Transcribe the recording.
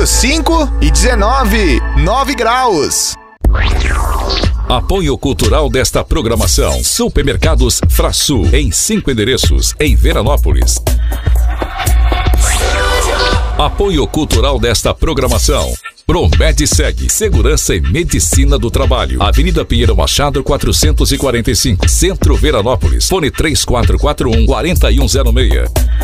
Rio 5 e 19, 9 graus. Apoio cultural desta programação: Supermercados Frasul, em 5 endereços, em Veranópolis. Apoio cultural desta programação: Promedsegue, Segurança e Medicina do Trabalho. Avenida Pinheiro Machado, 445, Centro Veranópolis. Fone 3441-4106.